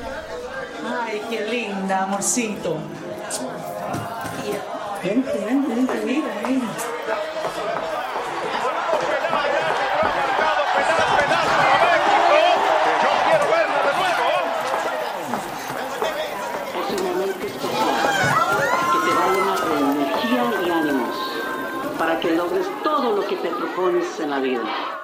Ay, qué linda, amorcito. Vente, vente, vente, mira, mira. Es un momento especial que te va a llenar de energía y ánimos para que logres todo lo que te propones en la vida.